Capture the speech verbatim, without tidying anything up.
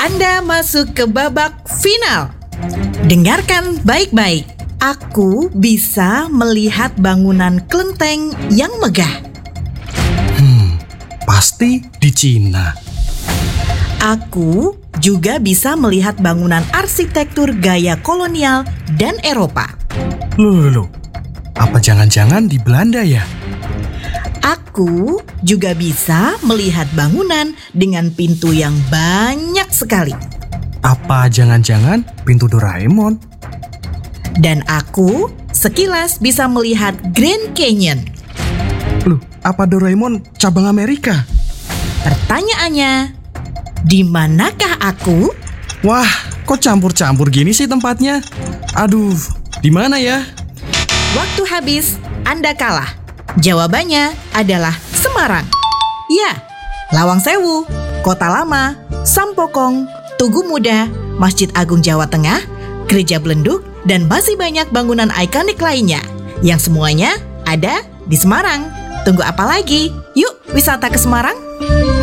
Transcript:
Anda masuk ke babak final. Dengarkan baik-baik. Aku bisa melihat bangunan kelenteng yang megah. Hmm, pasti di Cina. Aku juga bisa melihat bangunan arsitektur gaya kolonial dan Eropa. Loh, loh, loh. Apa jangan-jangan di Belanda ya? Aku juga bisa melihat bangunan dengan pintu yang banyak sekali. Apa jangan-jangan pintu Doraemon? Dan aku sekilas bisa melihat Grand Canyon. Loh, apa Doraemon cabang Amerika? Pertanyaannya, di manakah aku? Wah, kok campur-campur gini sih tempatnya? Aduh, di mana ya? Waktu habis, Anda kalah. Jawabannya adalah Semarang. Ya, Lawang Sewu, Kota Lama, Sampokong, Tugu Muda, Masjid Agung Jawa Tengah, Gereja Belenduk, dan masih banyak bangunan ikonik lainnya yang semuanya ada di Semarang. Tunggu apa lagi? Yuk wisata ke Semarang!